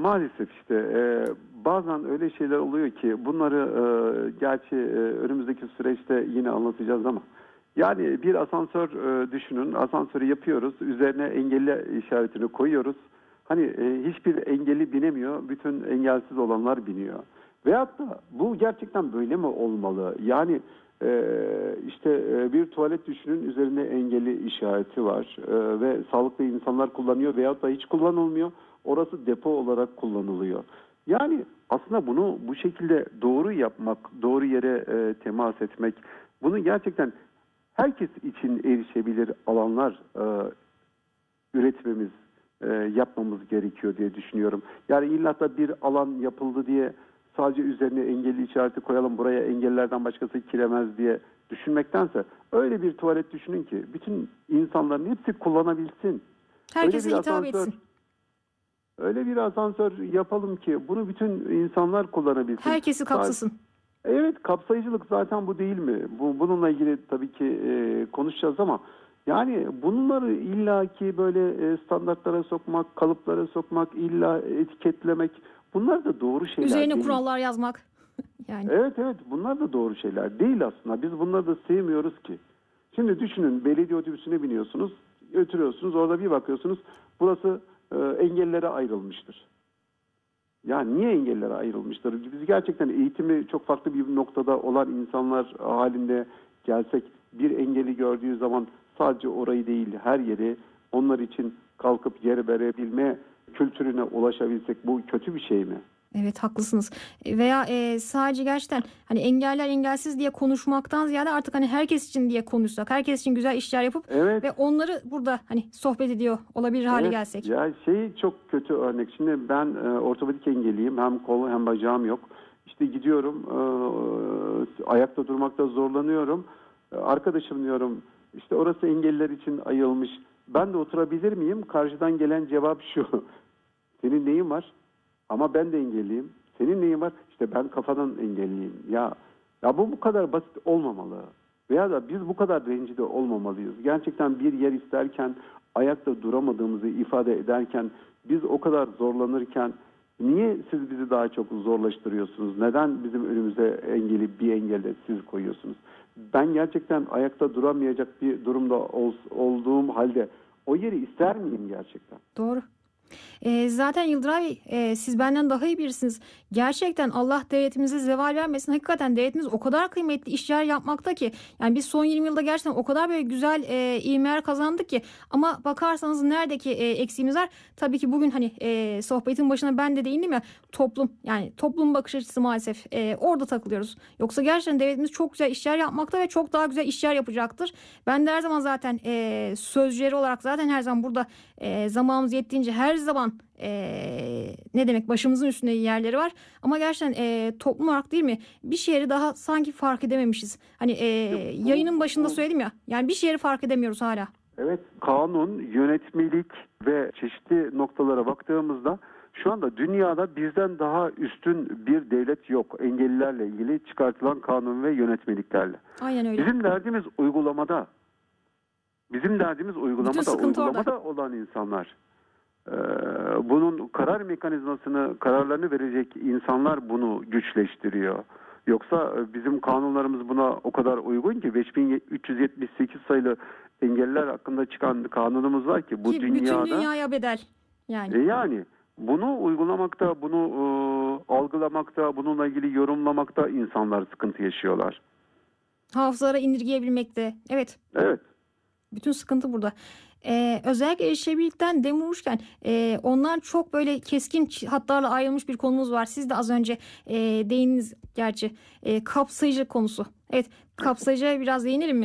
maalesef işte bazen öyle şeyler oluyor ki bunları gerçi önümüzdeki süreçte yine anlatacağız ama yani bir asansör düşünün, asansörü yapıyoruz, üzerine engelli işaretini koyuyoruz. Hani hiçbir engelli binemiyor, bütün engelsiz olanlar biniyor. Veyahut da bu gerçekten böyle mi olmalı? Yani bir tuvalet düşünün, üzerinde engelli işareti var ve sağlıklı insanlar kullanıyor veyahut da hiç kullanılmıyor. Orası depo olarak kullanılıyor. Yani aslında bunu bu şekilde doğru yapmak, doğru yere temas etmek, bunu gerçekten herkes için erişebilir alanlar üretmemiz, yapmamız gerekiyor diye düşünüyorum. Yani illa da bir alan yapıldı diye sadece üzerine engelli işareti koyalım, buraya engellerden başkası giremez diye düşünmektense öyle bir tuvalet düşünün ki bütün insanların hepsi kullanabilsin. Herkese hitap etsin. Öyle bir asansör yapalım ki bunu bütün insanlar kullanabilsin. Herkesi kapsasın. Evet, kapsayıcılık zaten bu değil mi? Bununla ilgili tabii ki konuşacağız ama yani bunları illaki böyle standartlara sokmak, kalıplara sokmak, illa etiketlemek, bunlar da doğru şeyler Üzerine değil. kurallar yazmak. Yani. Evet, bunlar da doğru şeyler değil aslında. Biz bunları da sevmiyoruz ki. Şimdi düşünün, belediye otobüsüne biniyorsunuz, götürüyorsunuz, orada bir bakıyorsunuz burası engellilere ayrılmıştır. Yani niye engellilere ayrılmıştır? Biz gerçekten eğitimi çok farklı bir noktada olan insanlar halinde gelsek, bir engelli gördüğü zaman sadece orayı değil her yeri onlar için kalkıp yer verebilme kültürüne ulaşabilsek, bu kötü bir şey mi? Evet, haklısınız. Veya sadece gerçekten hani engeller engelsiz diye konuşmaktan ziyade artık hani herkes için diye konuşsak, herkes için güzel işler yapıp Evet. ve onları burada hani sohbet ediyor olabilir hale gelsek. Ya çok kötü örnek. Şimdi ben ortopedik engelliyim. Hem kolu hem bacağım yok. İşte gidiyorum ayakta durmakta zorlanıyorum. Arkadaşım diyorum işte orası engelliler için ayrılmış. Ben de oturabilir miyim? Karşıdan gelen cevap şu. Senin neyin var? Ama ben de engelliyim. Senin neyin var? İşte ben kafadan engelliyim. Ya bu kadar basit olmamalı. Veya da biz bu kadar rencide olmamalıyız. Gerçekten bir yer isterken, ayakta duramadığımızı ifade ederken, biz o kadar zorlanırken niye siz bizi daha çok zorlaştırıyorsunuz? Neden bizim önümüze bir engelle siz koyuyorsunuz? Ben gerçekten ayakta duramayacak bir durumda olduğum halde o yeri ister miyim gerçekten? Doğru. Zaten Yıldıray siz benden daha iyi birisiniz. Gerçekten Allah devletimize zeval vermesin. Hakikaten devletimiz o kadar kıymetli işler yapmakta ki. Yani biz son 20 yılda gerçekten o kadar böyle güzel ivmeler kazandık ki. Ama bakarsanız neredeki eksiğimiz var? Tabii ki bugün hani sohbetin başına ben de değindim ya, toplum. Yani toplum bakış açısı maalesef orada takılıyoruz. Yoksa gerçekten devletimiz çok güzel işler yapmakta ve çok daha güzel işler yapacaktır. Ben de her zaman zaten sözcüleri olarak zaten her zaman burada zamanımız yettiğince her zaman ne demek başımızın üstünde yerleri var ama gerçekten toplum olarak değil mi bir şeyleri daha sanki fark edememişiz. Hani yayının başında söyledim ya, yani bir şeyleri fark edemiyoruz hala. Evet, kanun, yönetmelik ve çeşitli noktalara baktığımızda şu anda dünyada bizden daha üstün bir devlet yok. Engellilerle ilgili çıkartılan kanun ve yönetmeliklerle. Aynen öyle. Bizim derdimiz uygulamada. Uygulamada olan insanlar. Bunun karar mekanizmasını, kararlarını verecek insanlar bunu güçleştiriyor. Yoksa bizim kanunlarımız buna o kadar uygun ki 5378 sayılı engelliler hakkında çıkan kanunumuz var ki bu dünyada bütün dünyaya bedel. Yani bunu uygulamakta, bunu algılamakta, bununla ilgili yorumlamakta insanlar sıkıntı yaşıyorlar. Hafızalara indirgeyebilmekte. Evet. Bütün sıkıntı burada. Özellikle erişebilirlikten dem vururken onlar çok böyle keskin hatlarla ayrılmış bir konumuz var. Siz de az önce değindiniz gerçi. Kapsayıcı konusu. Evet, kapsayıcıya biraz değinelim mi?